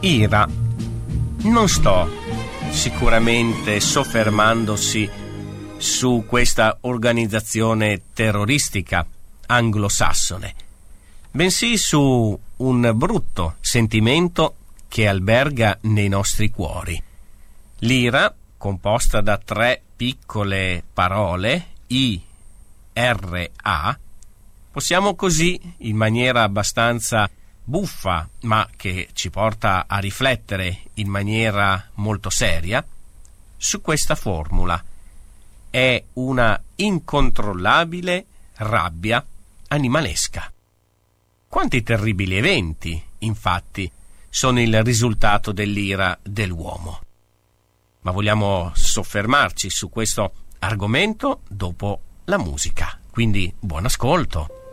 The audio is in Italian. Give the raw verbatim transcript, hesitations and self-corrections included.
Ira. Non sto sicuramente soffermandosi su questa organizzazione terroristica anglosassone, bensì su un brutto sentimento che alberga nei nostri cuori. L'ira, composta da tre piccole parole, I R A, possiamo così, in maniera abbastanza buffa, ma che ci porta a riflettere in maniera molto seria, su questa formula: è una incontrollabile rabbia animalesca. Quanti terribili eventi, infatti, sono il risultato dell'ira dell'uomo. Ma vogliamo soffermarci su questo argomento dopo la musica. Quindi buon ascolto.